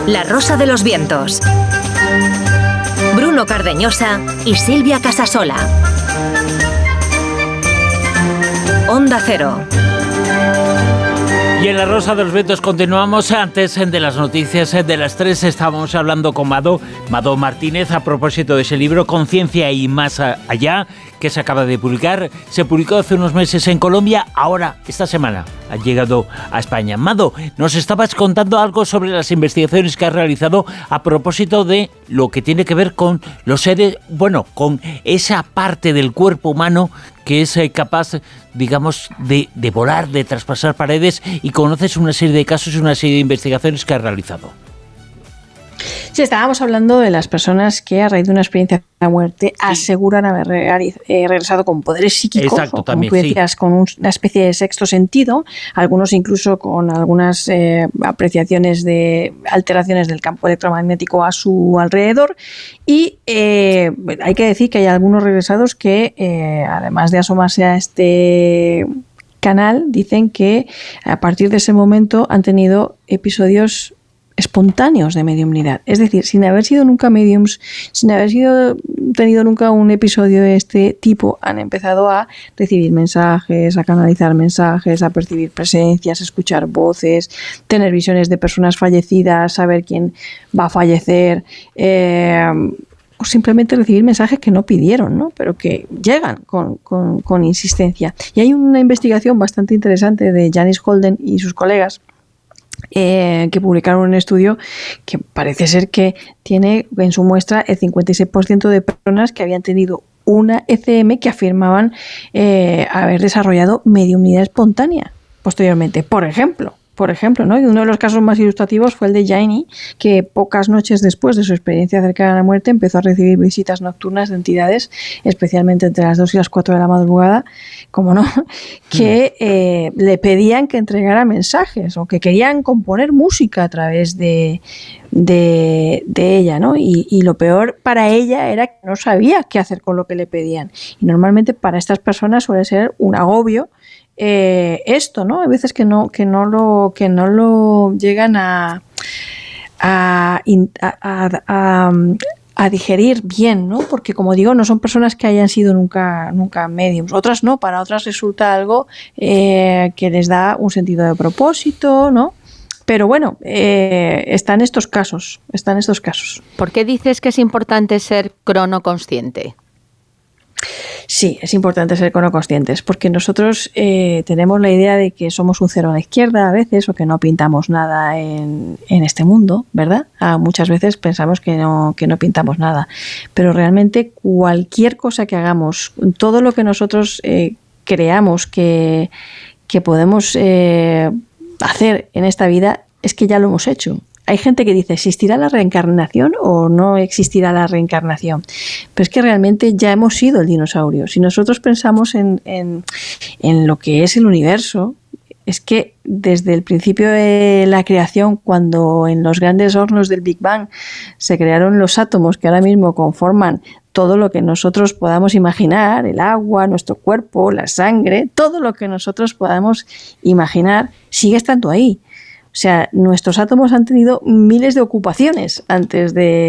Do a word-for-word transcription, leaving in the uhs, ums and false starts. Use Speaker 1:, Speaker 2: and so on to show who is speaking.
Speaker 1: La Rosa de los Vientos. Bruno Cardeñosa y Silvia Casasola. Onda Cero.
Speaker 2: Y en La Rosa de los Vientos continuamos. Antes de las noticias de las tres estábamos hablando con Mado, Mado Martínez a propósito de ese libro Conciencia y más allá, que se acaba de publicar. Se publicó hace unos meses en Colombia, ahora, esta semana, ha llegado a España. Mado, nos estabas contando algo sobre las investigaciones que has realizado a propósito de lo que tiene que ver con los seres, bueno, con esa parte del cuerpo humano que es eh, capaz, digamos, de, de volar, de traspasar paredes, y conoces una serie de casos y una serie de investigaciones que has realizado.
Speaker 3: Sí, estábamos hablando de las personas que a raíz de una experiencia de la muerte sí. aseguran haber re- eh, regresado con poderes psíquicos. Exacto, o, también, como tú decías, sí. con un, una especie de sexto sentido, algunos incluso con algunas eh, apreciaciones de alteraciones del campo electromagnético a su alrededor. Y eh, hay que decir que hay algunos regresados que, eh, además de asomarse a este canal, dicen que a partir de ese momento han tenido episodios espontáneos de mediumnidad, es decir, sin haber sido nunca mediums, sin haber sido tenido nunca un episodio de este tipo, han empezado a recibir mensajes, a canalizar mensajes, a percibir presencias, a escuchar voces, tener visiones de personas fallecidas, saber quién va a fallecer, eh, o simplemente recibir mensajes que no pidieron, ¿no? Pero que llegan con, con, con insistencia. Y hay una investigación bastante interesante de Janice Holden y sus colegas, Eh, que publicaron un estudio que parece ser que tiene en su muestra el cincuenta y seis por ciento de personas que habían tenido una E C M que afirmaban eh, haber desarrollado mediumnidad espontánea posteriormente. Por ejemplo, por ejemplo, ¿no? Y uno de los casos más ilustrativos fue el de Janie, que pocas noches después de su experiencia cercana a la muerte empezó a recibir visitas nocturnas de entidades, especialmente entre las dos y las cuatro de la madrugada, como no, que eh, le pedían que entregara mensajes o que querían componer música a través de, de, de ella, ¿no? Y, y lo peor para ella era que no sabía qué hacer con lo que le pedían. Y normalmente para estas personas suele ser un agobio Eh, esto, ¿no? Hay veces que no, que no lo, que no lo llegan a a, a, a, a digerir bien, ¿no? Porque, como digo, no son personas que hayan sido nunca, nunca mediums. Otras no, para otras resulta algo eh, que les da un sentido de propósito, ¿no? Pero bueno, eh, están estos casos, están estos casos.
Speaker 4: ¿Por qué dices que es importante ser cronoconsciente?
Speaker 3: Sí, es importante ser cronoconscientes, porque nosotros eh, tenemos la idea de que somos un cero a la izquierda a veces, o que no pintamos nada en, en este mundo, ¿verdad? Ah, muchas veces pensamos que no, que no pintamos nada, pero realmente cualquier cosa que hagamos, todo lo que nosotros eh, creamos que, que podemos eh, hacer en esta vida, es que ya lo hemos hecho. Hay gente que dice, ¿existirá la reencarnación o no existirá la reencarnación? Pero es que realmente ya hemos sido el dinosaurio. Si nosotros pensamos en, en, en lo que es el universo, es que desde el principio de la creación, cuando en los grandes hornos del Big Bang se crearon los átomos que ahora mismo conforman todo lo que nosotros podamos imaginar, el agua, nuestro cuerpo, la sangre, todo lo que nosotros podamos imaginar, sigue estando ahí. O sea, nuestros átomos han tenido miles de ocupaciones antes de